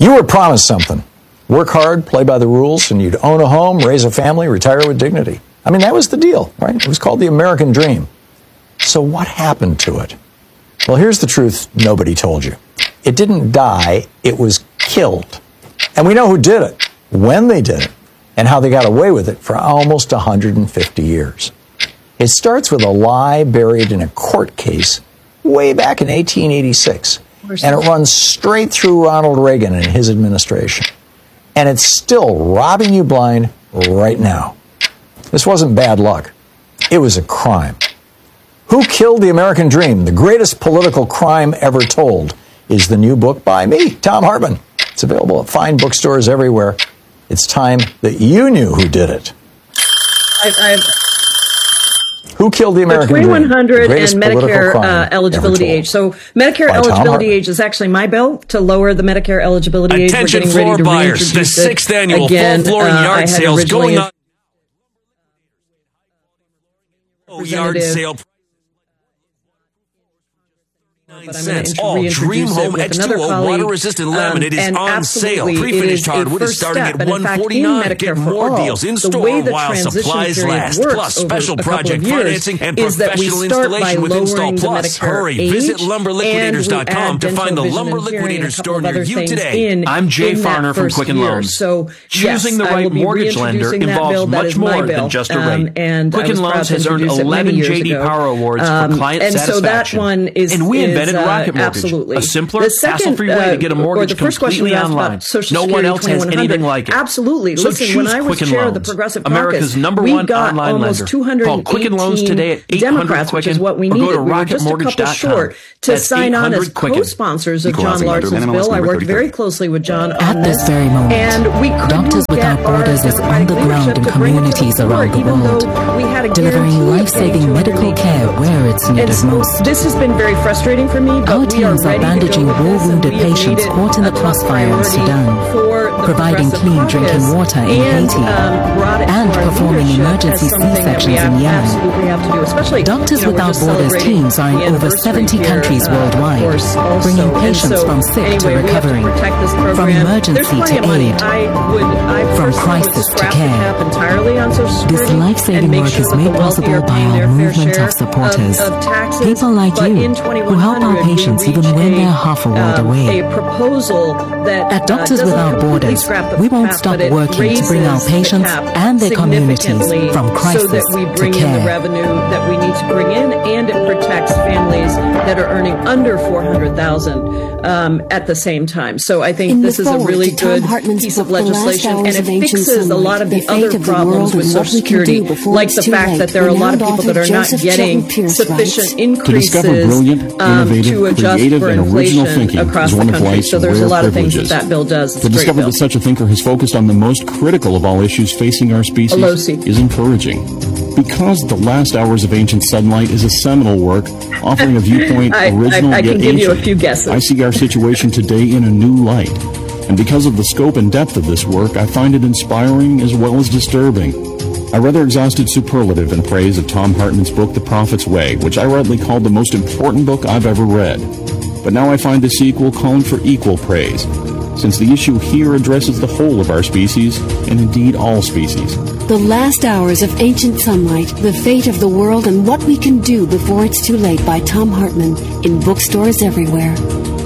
You were promised something. Work hard, play by the rules, and you'd own a home, raise a family, retire with dignity. I mean, that was the deal, right? It was called the American dream. So what happened to it? Well, here's the truth nobody told you. It didn't die, it was killed. And we know who did it, when they did it, and how they got away with it for almost 150 years. It starts with a lie buried in a court case way back in 1886. And it runs straight through Ronald Reagan and his administration. And it's still robbing you blind right now. This wasn't bad luck. It was a crime. Who Killed the American Dream? The Greatest Political Crime Ever Told is the new book by me, Thom Hartmann. It's available at fine bookstores everywhere. It's time that you knew who did it. Who Killed the American Dream? 2100 and Medicare eligibility age. So Medicare eligibility age is actually my bill to lower the Medicare eligibility age. Attention floor buyers, the 6th annual full floor and yard sales going on. Yard sale. All Dream Home X2O water-resistant laminate is on sale. Pre-finished hardwood is starting at $149. Get more deals in store while supplies last. Plus special project financing and professional installation with Install Plus. Hurry! Visit LumberLiquidators.com to find the Lumber Liquidator store near you today. I'm Jay Farner from Quicken Loans. So choosing the right mortgage lender involves much more than just a rate. Quicken Loans has earned 11 J.D. Power Awards for client satisfaction. So that one is Rocket Mortgage, absolutely. A simpler, hassle-free way to get a mortgage completely online. No one else has anything like it. Absolutely. So listen, choose when I was Quicken chair Loans, of the Progressive America's Caucus, #1 we got online almost lender. 218 Call Quicken Loans today at 800 Democrats, which is what we needed. Or go to we were just a couple short to sign on as co-sponsors of John Larson's bill. I worked very closely with John on At this very moment, and we Doctors Without Borders is on the ground in communities around the world, delivering life-saving medical care where it's needed most. This has been very frustrating for me, but our teams are bandaging war-wounded patients caught in the crossfire in Sudan, providing clean drinking water in Haiti, and performing emergency C-sections in Yemen. Doctors Without Borders teams are in over 70 countries worldwide, bringing patients from sick to recovering, from emergency to aid, from crisis to care. This life-saving work is made possible by our movement of supporters, people like you, who help our patients even when they're half a world away. At Doctors Without Borders, we won't stop working to bring our patients and their communities from crisis so that we bring to in the care. revenue that we need to bring in, and it protects families that are earning under $400,000 at the same time. So I think this is a really good piece of legislation, and it fixes a lot of the other problems with Social Security, like the fact that there are a lot of people that are not getting sufficient increases to adjust for inflation across the country. So there's a lot of things that bill does. It's To discover that such a thinker has focused on the most critical of all issues facing our species is encouraging. Because The Last Hours of Ancient Sunlight is a seminal work offering a viewpoint original I yet can give ancient, you a few guesses. I see our situation today in a new light. And because of the scope and depth of this work, I find it inspiring as well as disturbing. I rather exhausted superlative in praise of Thom Hartmann's book, The Prophet's Way, which I rightly called the most important book I've ever read. But now I find the sequel calling for equal praise, since the issue here addresses the whole of our species, and indeed all species. The Last Hours of Ancient Sunlight, The Fate of the World and What We Can Do Before It's Too Late by Thom Hartmann, in bookstores everywhere.